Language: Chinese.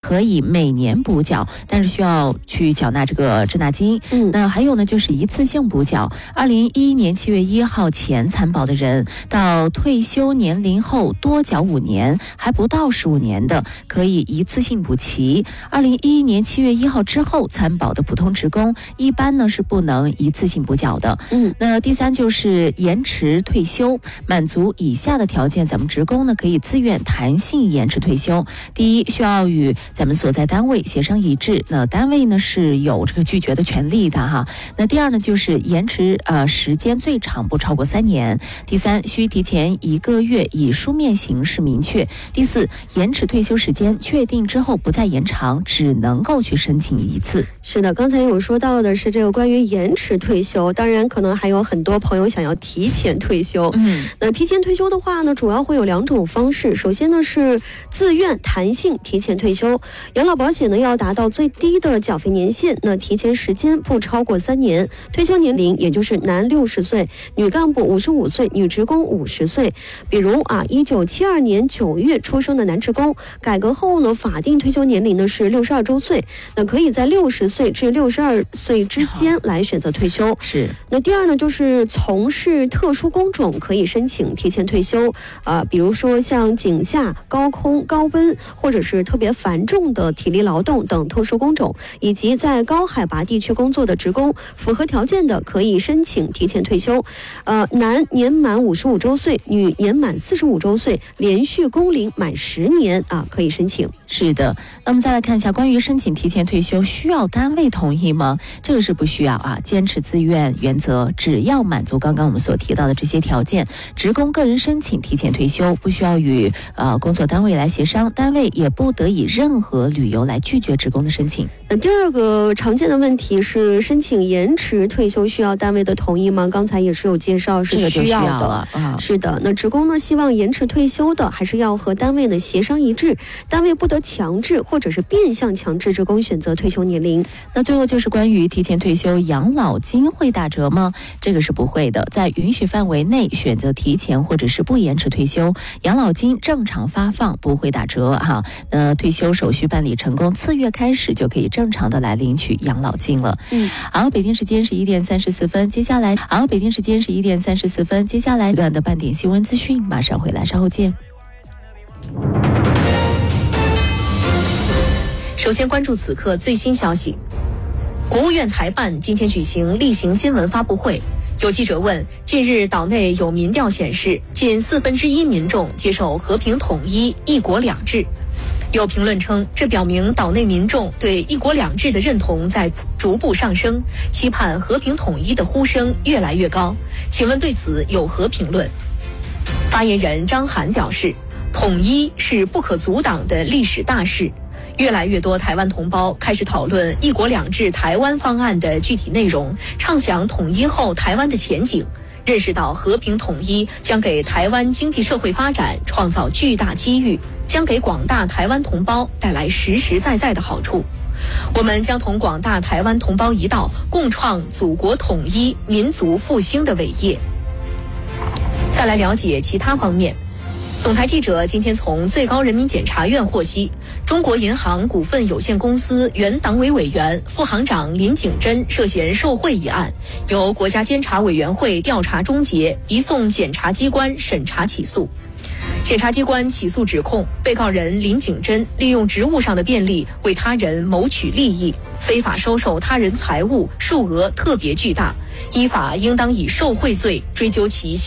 可以每年补缴，但是需要去缴纳这个滞纳金。那还有呢，就是一次性补缴。2011年7月1号前参保的人，到退休年龄后多缴5年，还不到15年的，可以一次性补齐。2011年7月1号之后参保的普通职工，一般呢是不能一次性补缴的。那第三就是延迟退休，满足以下的条件，咱们职工呢可以自愿弹性延迟退休。第一，需要与咱们所在单位协商一致，那单位呢是有这个拒绝的权利的哈。那第二呢，就是延迟时间最长不超过3年。第三，需提前1个月以书面形式明确。第四，延迟退休时间确定之后不再延长，只能够去申请一次。 是的，刚才有说到的是这个关于延迟退休，当然可能还有很多朋友想要提前退休。那提前退休的话呢，主要会有2种方式。首先呢是自愿弹性提前退休，养老保险呢要达到最低的缴费年限，那提前时间不超过3年，退休年龄也就是男60岁，女干部55岁，女职工50岁。比如1972年9月出生的男职工，改革后呢法定退休年龄呢是62周岁，那可以在60岁至62岁之间来选择退休。 是。 那第二呢，就是从事特殊工种可以申请提前退休，比如说像井下、高空、高温或者是特别繁重的体力劳动等特殊工种，以及在高海拔地区工作的职工，符合条件的可以申请提前退休。男年满55周岁，女年满45周岁，连续工龄满10年可以申请。 是的，那么再来看一下关于申请提前退休需要单位同意吗？这个是不需要坚持自愿原则，只要满足刚刚我们所提到的这些条件，职工个人申请提前退休不需要与工作单位来协商，单位也不得以任何理由来拒绝职工的申请。 第二个常见的问题是申请延迟退休需要单位的同意吗？刚才也是有介绍是需要的。是的，那职工呢希望延迟退休的，还是要和单位呢协商一致，单位不得强制或者是变相强制职工选择退休年龄。 那最后就是关于提前退休养老金会打折吗？这个是不会的，在允许范围内选择提前或者是不延迟退休，养老金正常发放，不会打折哈。退休手续办理成功，次月开始就可以正常的来领取养老金了。好，北京时间是1点34分，接下来一段的半点新闻资讯，马上回来，稍后见。 首先关注此刻最新消息，国务院台办今天举行例行新闻发布会。有记者问，近日岛内有民调显示，近1/4民众接受和平统一、一国两制。有评论称，这表明岛内民众对一国两制的认同在逐步上升，期盼和平统一的呼声越来越高。请问对此有何评论？发言人张涵表示，统一是不可阻挡的历史大势。越来越多台湾同胞开始讨论一国两制台湾方案的具体内容，畅想统一后台湾的前景，认识到和平统一将给台湾经济社会发展创造巨大机遇，将给广大台湾同胞带来实实在在的好处。我们将同广大台湾同胞一道，共创祖国统一、民族复兴的伟业。再来了解其他方面。总台记者今天从最高人民检察院获悉，中国银行股份有限公司原党委委员、副行长林景珍涉嫌受贿一案，由国家监察委员会调查终结，移送检察机关审查起诉。检察机关起诉指控，被告人林景珍利用职务上的便利为他人谋取利益，非法收受他人财物，数额特别巨大，依法应当以受贿罪追究其